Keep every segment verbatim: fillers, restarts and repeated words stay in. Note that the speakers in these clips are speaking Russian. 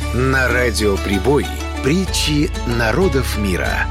На радио Прибой притчи народов мира.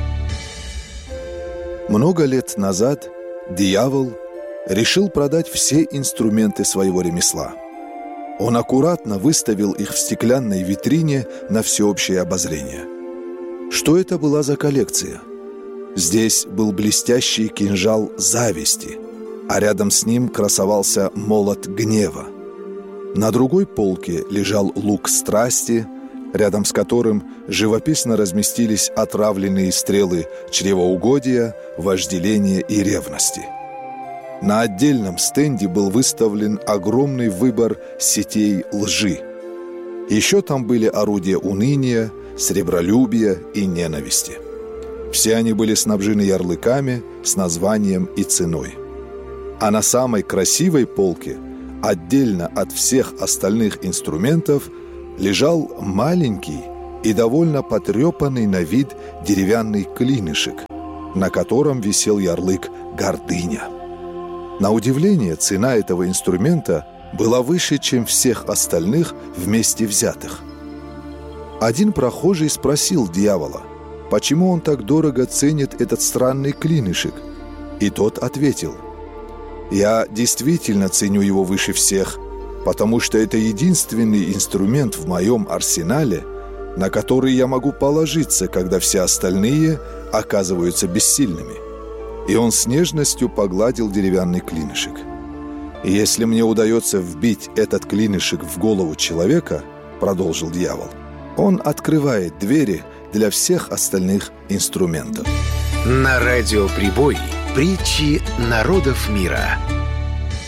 Много лет назад дьявол решил продать все инструменты своего ремесла. Он аккуратно выставил их в стеклянной витрине на всеобщее обозрение. Что это была за коллекция? Здесь был блестящий кинжал зависти, а рядом с ним красовался молот гнева. На другой полке лежал лук страсти, рядом с которым живописно разместились отравленные стрелы чревоугодия, вожделения и ревности. На отдельном стенде был выставлен огромный выбор сетей лжи. Еще там были орудия уныния, сребролюбия и ненависти. Все они были снабжены ярлыками с названием и ценой. А на самой красивой полке, отдельно от всех остальных инструментов, лежал маленький и довольно потрепанный на вид деревянный клинышек, на котором висел ярлык «Гордыня». На удивление, цена этого инструмента была выше, чем всех остальных вместе взятых. Один прохожий спросил дьявола, почему он так дорого ценит этот странный клинышек, и тот ответил: «Я действительно ценю его выше всех, потому что это единственный инструмент в моем арсенале, на который я могу положиться, когда все остальные оказываются бессильными». И он с нежностью погладил деревянный клинышек. «И если мне удается вбить этот клинышек в голову человека, — продолжил дьявол, — он открывает двери для всех остальных инструментов». На радио Прибой притчи народов мира.